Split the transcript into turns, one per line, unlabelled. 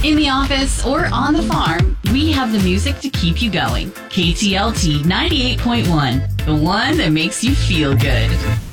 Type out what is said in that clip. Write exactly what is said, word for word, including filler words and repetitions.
In the office or on the farm, we have the music to keep you going. K T L T ninety-eight point one, the one that makes you feel good.